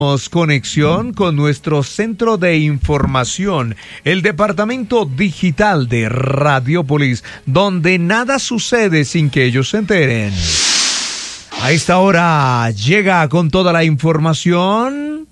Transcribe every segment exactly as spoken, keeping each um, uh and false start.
Conexión con nuestro centro de información, el departamento digital de Radiopolis, donde nada sucede sin que ellos se enteren. A esta hora llega con toda la información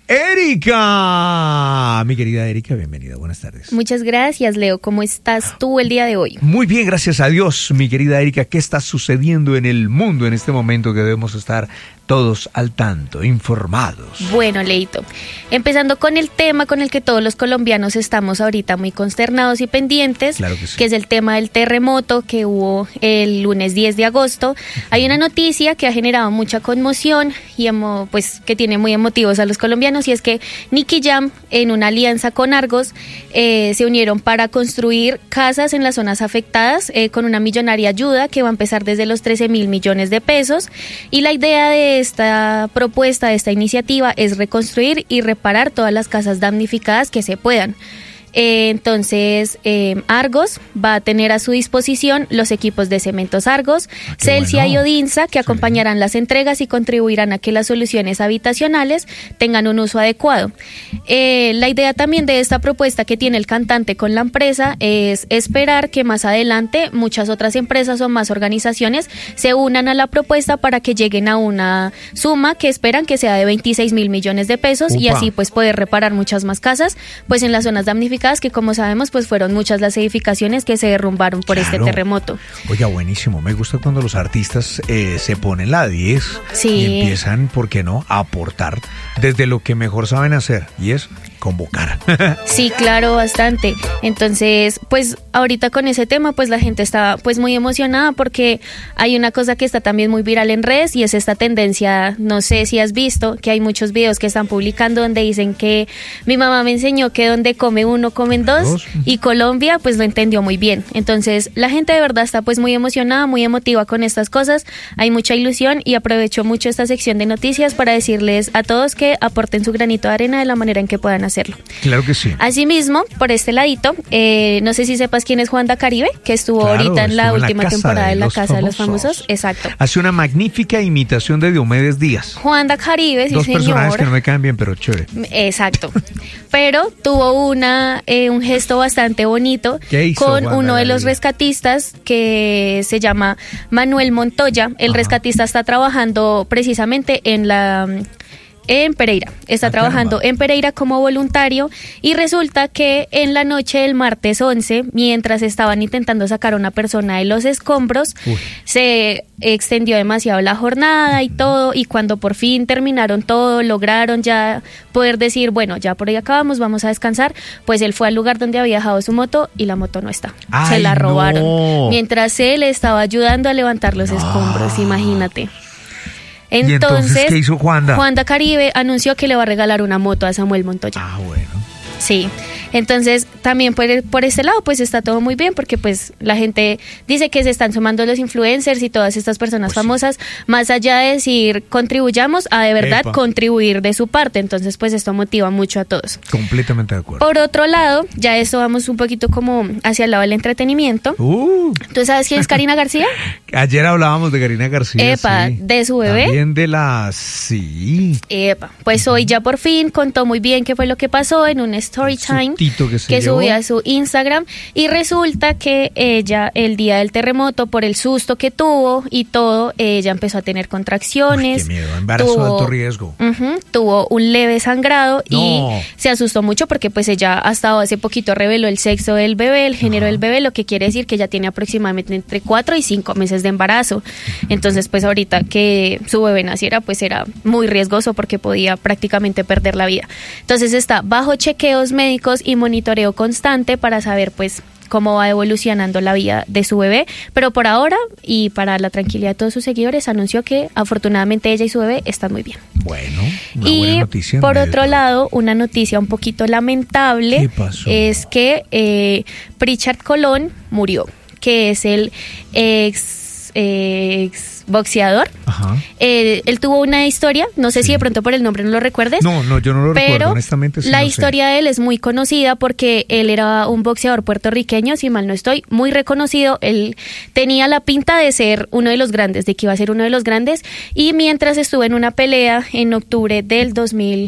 Erika. Mi querida Erika, bienvenida, buenas tardes. Muchas gracias, Leo. ¿Cómo estás tú el día de hoy? Muy bien, gracias a Dios, mi querida Erika. ¿Qué está sucediendo en el mundo en este momento que debemos estar todos al tanto, informados? Bueno, Leito, empezando con el tema con el que todos los colombianos estamos ahorita muy consternados y pendientes, claro que sí, que es el tema del terremoto que hubo el lunes diez de agosto. Uh-huh. Hay una noticia que ha generado mucha conmoción y emo, pues que tiene muy emotivos a los colombianos, y es que Nicky Jam, en una alianza con Argos, eh, se unieron para construir casas en las zonas afectadas eh, con una millonaria ayuda que va a empezar desde los trece mil millones de pesos, y la idea de esta propuesta, de esta iniciativa, es reconstruir y reparar todas las casas damnificadas que se puedan. Eh, entonces, eh, Argos va a tener a su disposición los equipos de Cementos Argos, ah, Celsia bueno. y Odinsa, que sí. acompañarán las entregas y contribuirán a que las soluciones habitacionales tengan un uso adecuado. Eh, la idea también de esta propuesta que tiene el cantante con la empresa es esperar que más adelante muchas otras empresas o más organizaciones se unan a la propuesta para que lleguen a una suma que esperan que sea de veintiséis mil millones de pesos. Upa. Y así pues poder reparar muchas más casas pues en las zonas damnificadas, que como sabemos pues fueron muchas las edificaciones que se derrumbaron por claro. este terremoto. Oye, buenísimo, me gusta cuando los artistas eh, se ponen la diez sí. y empiezan, ¿por qué no?, a aportar desde lo que mejor saben hacer, y es convocar. Sí, claro, bastante. Entonces, pues ahorita con ese tema, pues la gente está pues muy emocionada porque hay una cosa que está también muy viral en redes, y es esta tendencia, no sé si has visto, que hay muchos videos que están publicando donde dicen que mi mamá me enseñó que donde come uno, comen dos, dos, y Colombia pues lo entendió muy bien. Entonces, la gente de verdad está pues muy emocionada, muy emotiva con estas cosas, hay mucha ilusión, y aprovecho mucho esta sección de noticias para decirles a todos que aporten su granito de arena de la manera en que puedan hacerlo. Claro que sí. Asimismo, por este ladito, eh, no sé si sepas quién es Juanda Caribe, que estuvo claro, ahorita en la última en la temporada de La Casa de los Famosos. Exacto. Hace una magnífica imitación de Diomedes Díaz. Juanda Caribe, sí, Dos señor. Dos personajes que no me caen bien, pero chévere. Exacto. Pero tuvo una eh, un gesto bastante bonito con Juanda uno de los rescatistas que se llama Manuel Montoya. El Ajá. rescatista está trabajando precisamente en la... en Pereira, está ah, trabajando caramba. en Pereira como voluntario, y resulta que en la noche del martes once, mientras estaban intentando sacar a una persona de los escombros, Uy. se extendió demasiado la jornada y todo, y cuando por fin terminaron todo, lograron ya poder decir, bueno, ya por ahí acabamos, vamos a descansar, pues él fue al lugar donde había dejado su moto y la moto no está. Ay, se la robaron, no. mientras él estaba ayudando a levantar los no. escombros, imagínate. Entonces, entonces, ¿qué hizo Juanda? Juanda Caribe anunció que le va a regalar una moto a Samuel Montoya. Ah, bueno. Sí, entonces también por, por este lado pues está todo muy bien, porque pues la gente dice que se están sumando los influencers y todas estas personas pues famosas, sí. más allá de decir contribuyamos, a de verdad Epa. contribuir de su parte. Entonces pues esto motiva mucho a todos. Completamente de acuerdo. Por otro lado, ya esto vamos un poquito como hacia el lado del entretenimiento. Uh. ¿Tú sabes quién es Karina García? Ayer hablábamos de Karina García. Epa, sí. de su bebé. También de la... Sí. Epa, pues hoy ya por fin contó muy bien qué fue lo que pasó en un story time que, que subía a su Instagram, y resulta que ella el día del terremoto, por el susto que tuvo y todo, ella empezó a tener contracciones. Uy, qué miedo, embarazo de alto riesgo. Uh-huh, tuvo un leve sangrado no. y se asustó mucho porque pues ella hasta hace poquito reveló el sexo del bebé, el género uh-huh. del bebé, lo que quiere decir que ella tiene aproximadamente entre cuatro y cinco meses de embarazo. Uh-huh. Entonces pues ahorita que su bebé naciera pues era muy riesgoso porque podía prácticamente perder la vida. Entonces está bajo chequeos médicos y monitoreo constante para saber pues cómo va evolucionando la vida de su bebé, pero por ahora y para la tranquilidad de todos sus seguidores anunció que afortunadamente ella y su bebé están muy bien. Bueno, una y buena noticia. Por otro lado, una noticia un poquito lamentable. ¿Qué pasó? Es que eh, Pritchard Colón murió, que es el ex, ex boxeador. Ajá. Eh, él tuvo una historia, no sé sí. si de pronto por el nombre no lo recuerdes. No, no, yo no lo pero recuerdo, honestamente. Sí, la no historia sé. de él es muy conocida porque él era un boxeador puertorriqueño, si mal no estoy, muy reconocido. Él tenía la pinta de ser uno de los grandes, de que iba a ser uno de los grandes. Y mientras estuvo en una pelea en octubre del dos mil